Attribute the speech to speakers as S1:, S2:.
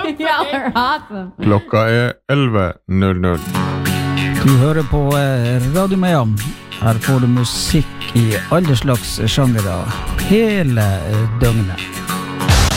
S1: Y'all are awesome.
S2: Klokka 11:00.
S3: Du hører på Radio Miami. Her får du musikk i alle slags sjangere hele døgnet.